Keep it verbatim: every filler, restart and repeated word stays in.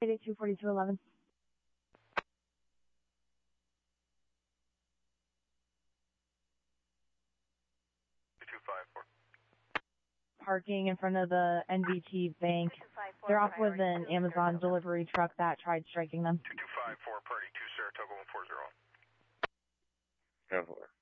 eighty-two forty-two eleven. two five four. Parking in front of the N B T bank. They're off with an Amazon delivery truck that tried striking them. two two five four, party two, Saratoga one four zero. Go for it.